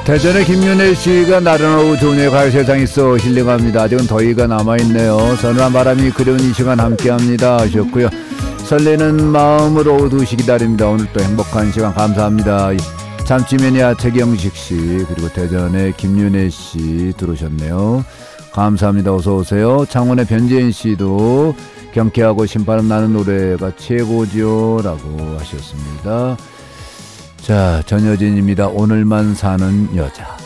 대전의 김윤혜 씨가 나른 오후 좋은 가을 세상에 있어 힐링합니다. 아직은 더위가 남아있네요. 서늘한 바람이 그리운 이 시간 함께합니다 하셨고요. 설레는 마음으로 오후 2시 기다립니다. 오늘 또 행복한 시간 감사합니다. 참치매니아 최경식 씨 그리고 대전의 김윤혜 씨 들어오셨네요. 감사합니다. 어서오세요. 창원의 변재인 씨도 경쾌하고 신바람 나는 노래가 최고죠 라고 하셨습니다. 자, 전여진입니다. 오늘만 사는 여자.